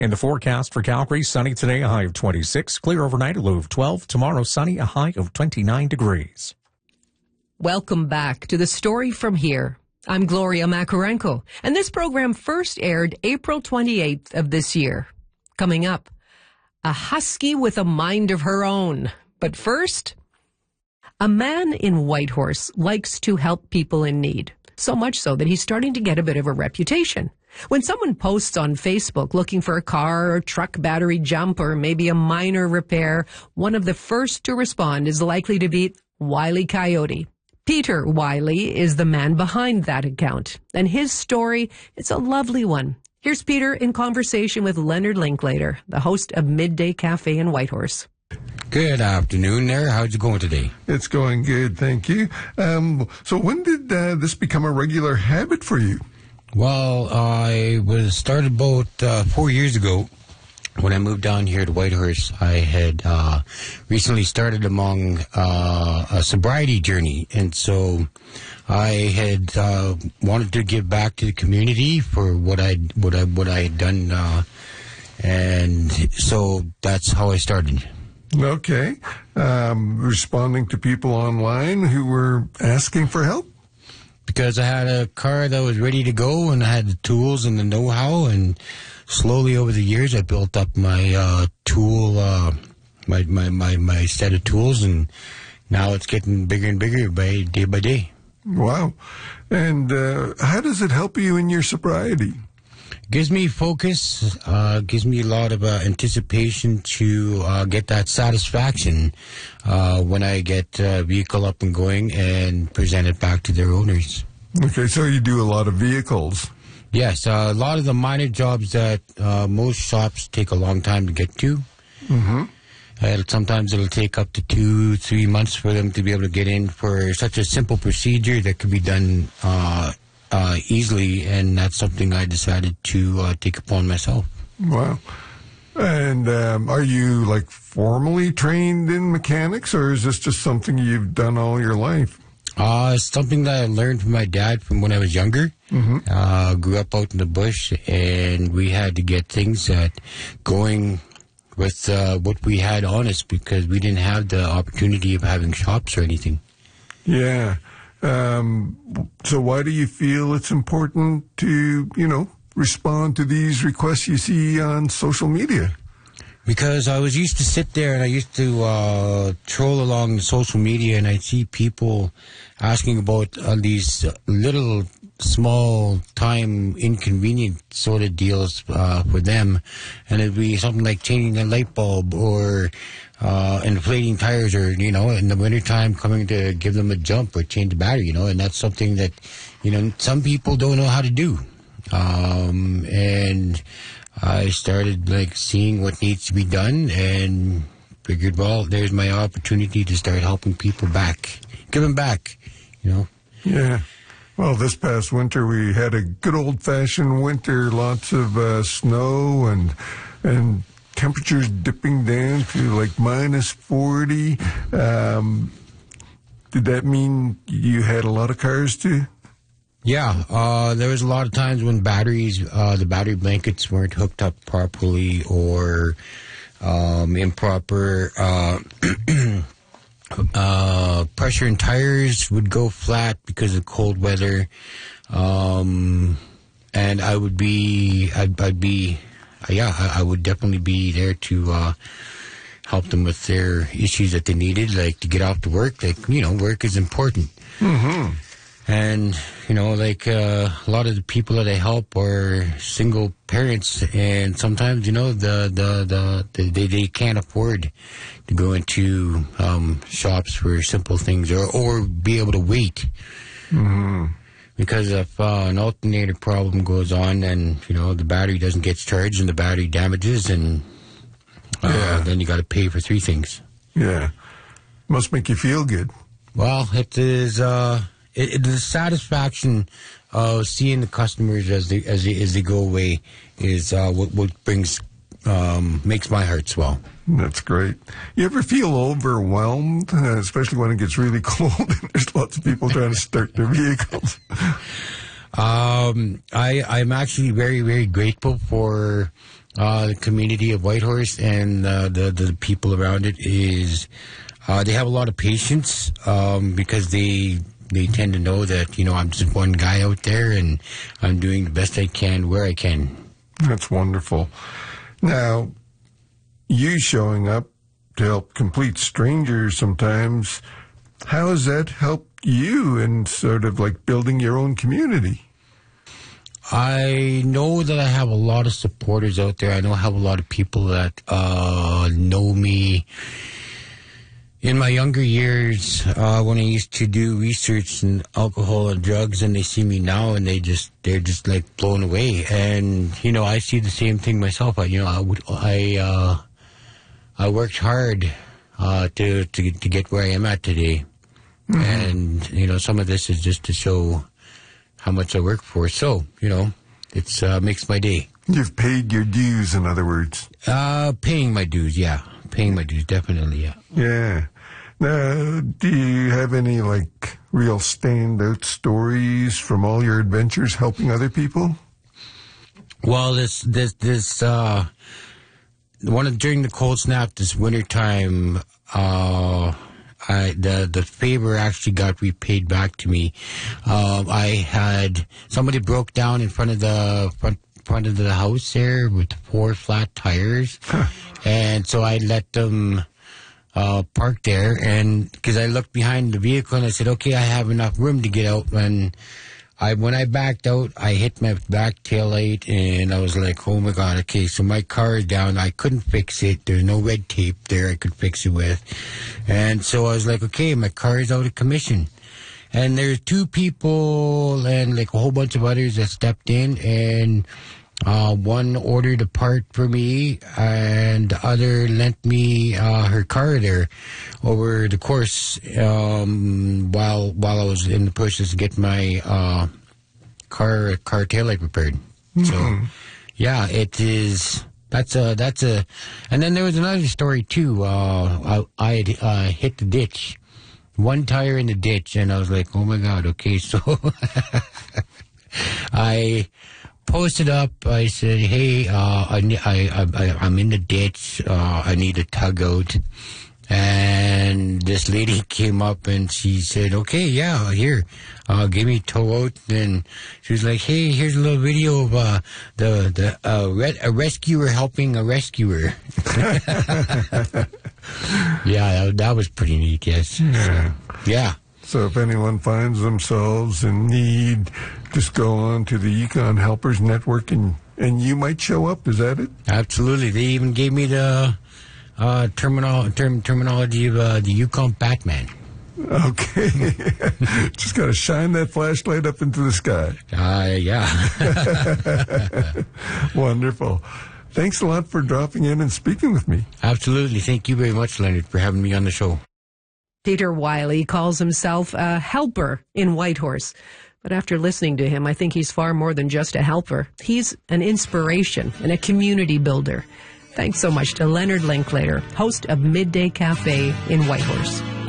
In the forecast for Calgary, sunny today, a high of 26. Clear overnight, a low of 12. Tomorrow, sunny, a high of 29 degrees. Welcome back to The Story From Here. I'm Gloria Makarenko, and this program first aired April 28th of this year. Coming up, a husky with a mind of her own. But first, a man in Whitehorse likes to help people in need. So much so that he's starting to get a bit of a reputation. When someone posts on Facebook looking for a car or truck battery jump or maybe a minor repair, one of the first to respond is likely to be Wile Coyote. Peter Wiley is the man behind that account, and his story, it's a lovely one. Here's Peter in conversation with Leonard Linklater, the host of Midday Cafe in Whitehorse. Good afternoon there. How's it going today? It's going good, thank you. So when did this become a regular habit for you? Well, I was started about 4 years ago when I moved down here to Whitehorse. I had recently started among a sobriety journey, and so I had wanted to give back to the community for what I had done, and so that's how I started. Okay. Responding to people online who were asking for help? Because I had a car that was ready to go, and I had the tools and the know-how, and slowly over the years I built up my tool, my set of tools, and now it's getting bigger and bigger day by day. Wow. And how does it help you in your sobriety? Gives me focus, gives me a lot of anticipation to get that satisfaction when I get a vehicle up and going and present it back to their owners. Okay, so you do a lot of vehicles. Yes, a lot of the minor jobs that most shops take a long time to get to. Mm-hmm. Sometimes it'll take up to 2-3 months for them to be able to get in for such a simple procedure that can be done easily, and that's something I decided to take upon myself. Wow. And are you, formally trained in mechanics, or is this just something you've done all your life? It's something that I learned from my dad from when I was younger. Mm-hmm. Grew up out in the bush, and we had to get things going with what we had on us because we didn't have the opportunity of having shops or anything. Yeah. So why do you feel it's important to, respond to these requests you see on social media? Because I was used to sit there and I used to troll along the social media, and I'd see people asking about these little small time inconvenient sort of deals for them, and it'd be something like changing a light bulb or inflating tires, or in the wintertime coming to give them a jump or change the battery, and that's something that some people don't know how to do, and I started seeing what needs to be done and figured, well, there's my opportunity to start helping people back, giving back, Yeah. Well, this past winter we had a good old-fashioned winter, lots of snow and temperatures dipping down to minus 40. Did that mean you had a lot of cars too? Yeah, there was a lot of times when the battery blankets weren't hooked up properly, or improper pressure in tires would go flat because of cold weather, and I would definitely be there to help them with their issues that they needed, to get off to work. Work is important. Mm-hmm. And, a lot of the people that I help are single parents, and sometimes, they can't afford to go into shops for simple things or be able to wait. Mm-hmm. Because if an alternator problem goes on and, the battery doesn't get charged and the battery damages, and then you got to pay for 3 things. Yeah. Must make you feel good. Well, it is... the satisfaction of seeing the customers as they go away is what makes my heart swell. That's great. You ever feel overwhelmed, especially when it gets really cold and there's lots of people trying to start their vehicles? I'm actually very, very grateful for the community of Whitehorse and the people around it is they have a lot of patience because they tend to know that, I'm just one guy out there and I'm doing the best I can where I can. That's wonderful. Now, you showing up to help complete strangers sometimes, how has that helped you in sort of like building your own community? I know that I have a lot of supporters out there. I know I have a lot of people that know me. In my younger years, when I used to do research in alcohol and drugs, and they see me now, and they're just like blown away. And I see the same thing myself. I worked hard to get where I am at today, and some of this is just to show how much I work for. So it's makes my day. You've paid your dues, in other words. Paying my dues, yeah. Paying my dues, definitely, yeah. Yeah. Now, do you have any, real standout stories from all your adventures helping other people? Well, during the cold snap this wintertime, the favor actually got repaid back to me. Somebody broke down in front of the house there with 4 flat tires. And so I let them park there, and because I looked behind the vehicle and I said, okay, I have enough room to get out. And when I backed out, I hit my back tail light, and I was like, oh my God, okay, so my car is down. I couldn't fix it. There's no red tape there I could fix it with. And so I was like, okay, my car is out of commission. And there's 2 people and a whole bunch of others that stepped in, and one ordered a part for me, and the other lent me her car there over the course while I was in the process of getting my car taillight repaired. Mm-hmm. So, yeah, it is. That's a. And then there was another story too. I had hit the ditch, one tire in the ditch, and I was like, oh my God, okay, so I posted up. I said, hey, I'm in the ditch. I need a tug out. And this lady came up and she said, okay, yeah, here, give me a tow out. And she was like, hey, here's a little video of a rescuer helping a rescuer. Yeah, that was pretty neat, yes. Yeah. Yeah. So if anyone finds themselves in need, just go on to the Yukon Helpers Network and you might show up. Is that it? Absolutely. They even gave me the terminology of the Yukon Batman. Okay. Just got to shine that flashlight up into the sky. Yeah. Wonderful. Thanks a lot for dropping in and speaking with me. Absolutely. Thank you very much, Leonard, for having me on the show. Peter Wiley calls himself a helper in Whitehorse. But after listening to him, I think he's far more than just a helper. He's an inspiration and a community builder. Thanks so much to Leonard Linklater, host of Midday Cafe in Whitehorse.